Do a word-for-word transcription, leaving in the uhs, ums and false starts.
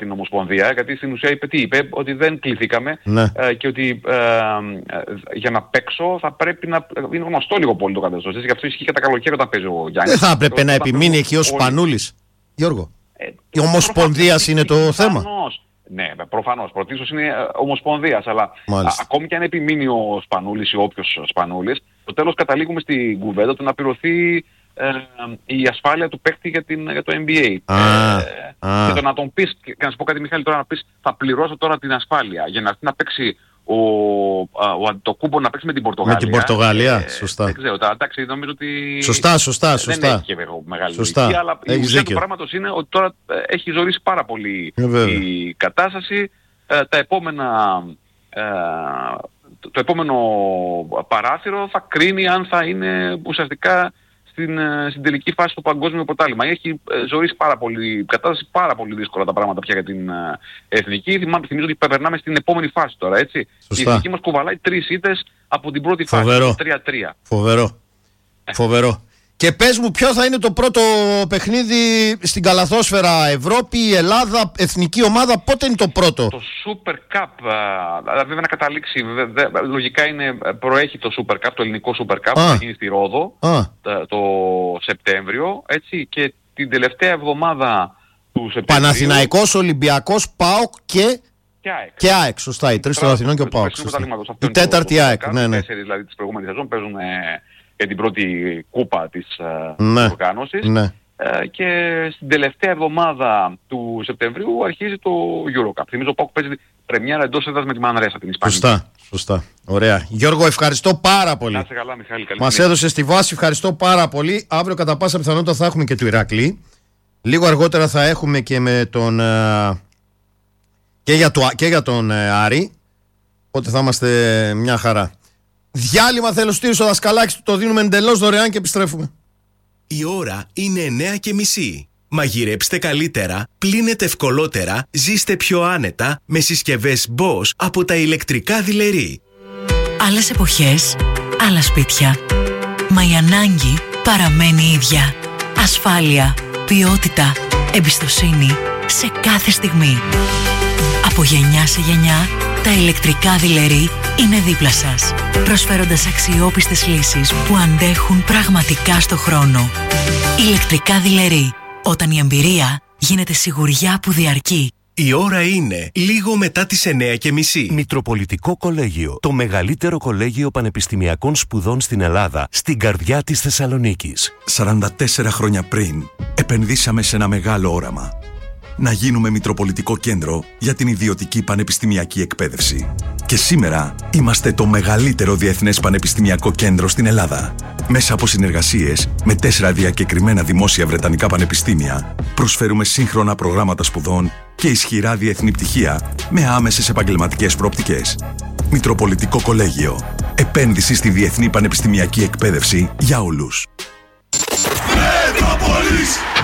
την Ομοσπονδία, γιατί στην ουσία είπε τι είπε, ότι δεν κληθήκαμε ναι. ε, και ότι ε, ε, για να παίξω θα πρέπει να είναι γνωστό λίγο πολύ το καθεστώς. Γι' αυτό ισχύει και τα καλοκαίρια όταν παίζει ο Γιάννης. Δεν θα έπρεπε να επιμείνει εκεί ο Σπανούλης, Γιώργο. Ε, η Ομοσπονδίας είναι το προφανώς, θέμα. Ναι, προφανώς. Πρωτίστως είναι Ομοσπονδίας, αλλά α, ακόμη και αν επιμείνει ο Σπανούλης ή όποιος Σπανούλης, στο τέλος καταλήγουμε στην κουβέντα του να πληρωθεί ε, η ασφάλεια του παίκτη για, την, για το N B A. Α, ε, α. Και το να τον πεις, και να σου πω κάτι Μιχάλη τώρα, να πεις θα πληρώσω τώρα την ασφάλεια για να έρθει να παίξει ο, ο Αντετοκούμπο να παίξει με την Πορτογαλία. Με την Πορτογαλία, ε, σωστά. Δεν ξέρω, εντάξει, νομίζω ότι σωστά, σωστά, σωστά. Δεν έχει και μεγάλη σωστά. λογική, αλλά Έχεις η ουσία δίκιο. του πράγματος είναι ότι τώρα έχει ζωρίσει πάρα πολύ ε, η κατάσταση. Ε, τα επόμενα, ε, το, το επόμενο παράθυρο θα κρίνει αν θα είναι ουσιαστικά στην, στην τελική φάση του παγκόσμιου πρωτάθλημα. Έχει ε, ζωρίσει πάρα πολύ, κατάσταση πάρα πολύ δύσκολα τα πράγματα πια για την ε, εθνική. Θυμίζω ότι περνάμε στην επόμενη φάση τώρα, έτσι. Σωστά. Η εθνική μας κουβαλάει τρεις ήττες από την πρώτη Φοβερό. φάση, τρία τρία. Φοβερό. Ε. Φοβερό. Και πες μου ποιο θα είναι το πρώτο παιχνίδι στην καλαθόσφαιρα, Ευρώπη, Ελλάδα, εθνική ομάδα, πότε είναι το πρώτο? Το Super Cup, δηλαδή βέβαια να καταλήξει, βέβαια, λογικά είναι, προέχει το Super Cup, το ελληνικό Super Cup, που θα γίνει στη Ρόδο Α. το Σεπτέμβριο, έτσι, και την τελευταία εβδομάδα του Σεπτέμβριου. Παναθηναϊκός, Ολυμπιακός, ΠΑΟΚ και... Και ΑΕΚ. Και ΑΕΚ, σωστά, οι τρεις των Αθηνών και ο ΠΑΟΚ. Η τέταρτη ΑΕΚ, ναι, ναι. Οι τέσσερις δηλαδή της προηγούμενης σεζόν παίζουν για την πρώτη κούπα της ναι. οργάνωσης. Ναι. Και στην τελευταία εβδομάδα του Σεπτεμβρίου αρχίζει το EuroCup. Θυμίζω ο ΠΑΟΚ παίζει πρεμιέρα εντός έδρας με τη Μανρέσα, την Ισπανία. Σωστά, σωστά. Ωραία. Γιώργο, ευχαριστώ πάρα πολύ. Να είσαι καλά, Μιχάλη. Μας έδωσες τη βάση, ευχαριστώ πάρα πολύ. Αύριο κατά πάσα πιθανότητα θα έχουμε και του Ηράκλη. Λίγο αργότερα θα έχουμε και με τον... και για, το, και για τον Άρη. Οπότε θα είμαστε μια χαρά. Διάλειμμα θέλω στήρι στο δασκαλάκι του, το δίνουμε εντελώς δωρεάν και επιστρέφουμε. Η ώρα είναι εννιά και μισή. Μαγειρέψτε καλύτερα, πλύνετε ευκολότερα, ζήστε πιο άνετα με συσκευές Bosch από τα ηλεκτρικά δειλερί. Άλλες εποχές, άλλα σπίτια. Μα η ανάγκη παραμένει ίδια. Ασφάλεια, ποιότητα, εμπιστοσύνη σε κάθε στιγμή. Από γενιά σε γενιά, τα ηλεκτρικά δειλερί είναι δίπλα σας, προσφέροντας αξιόπιστες λύσεις που αντέχουν πραγματικά στο χρόνο. Ηλεκτρικά δειλερί, όταν η εμπειρία γίνεται σιγουριά που διαρκεί. Η ώρα είναι λίγο μετά τις εννιά και μισή. Μητροπολιτικό Κολέγιο, το μεγαλύτερο κολέγιο πανεπιστημιακών σπουδών στην Ελλάδα, στην καρδιά της Θεσσαλονίκης. σαράντα τέσσερα χρόνια πριν, επενδύσαμε σε ένα μεγάλο όραμα. Να γίνουμε Μητροπολιτικό Κέντρο για την ιδιωτική πανεπιστημιακή εκπαίδευση. Και σήμερα είμαστε το μεγαλύτερο διεθνές πανεπιστημιακό κέντρο στην Ελλάδα. Μέσα από συνεργασίες με τέσσερα διακεκριμένα δημόσια βρετανικά πανεπιστήμια, προσφέρουμε σύγχρονα προγράμματα σπουδών και ισχυρά διεθνή πτυχία με άμεσες επαγγελματικές προοπτικές. Μητροπολιτικό Κολέγιο. Επένδυση στη διεθνή πανεπιστημιακή εκπαίδευση για όλους. Μετρόπολης!